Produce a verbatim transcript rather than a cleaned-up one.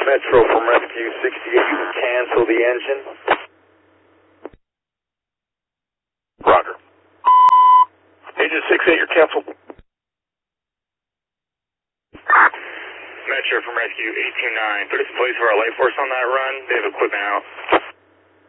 Metro from Rescue sixty-eight, you can cancel the engine. Roger. Agent six eight, you're canceled. Metro from Rescue eight two nine. Put us in place for our light force on that run. They have equipment out.